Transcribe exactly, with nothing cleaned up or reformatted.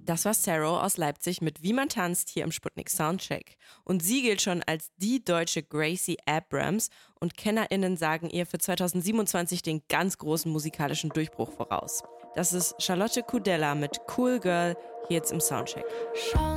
Das war Saro aus Leipzig mit Wie man tanzt hier im Sputnik Soundcheck. Und sie gilt schon als die deutsche Gracie Abrams und KennerInnen sagen ihr für zweitausendsiebenundzwanzig den ganz großen musikalischen Durchbruch voraus. Das ist Charlotte Kudella mit Cool Girl hier jetzt im Soundcheck. Schau